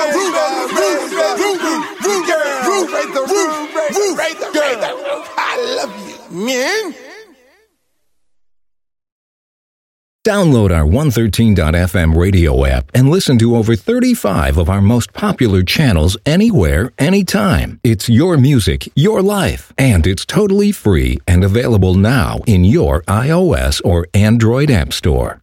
I love you, man. Download our 113.fm radio app and listen to over 35 of our most popular channels anywhere, anytime. It's your music, your life, and it's totally free and available now in your iOS or Android app store.